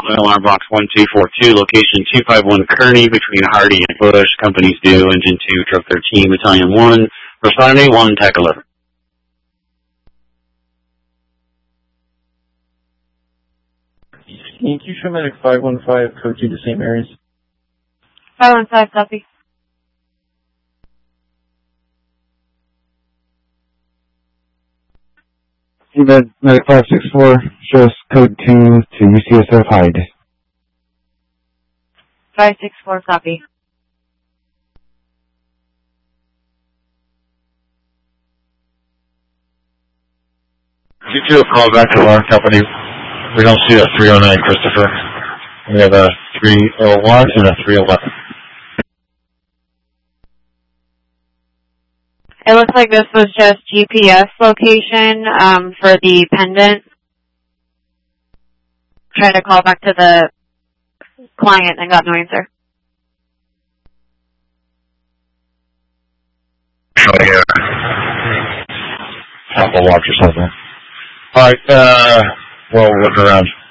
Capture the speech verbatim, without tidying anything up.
alarm box one two four two, location two five one Kearney between Hardy and Bush. Companies due, engine two, truck thirteen, battalion one, responding one, T A C eleven. Can you show medic five one five, code two to Saint Mary's? five one five, copy. Med, medic five six four, show us code two to U C S F Hyde. five six four, copy. You do a call back to alarm company. We don't see a three oh nine, Christopher. We have a three oh one and a three eleven. It looks like this was just G P S location um, for the pendant. Tried to call back to the client and got no answer. Oh, yeah. Apple Watch or something. All right, uh, well, we'll look around.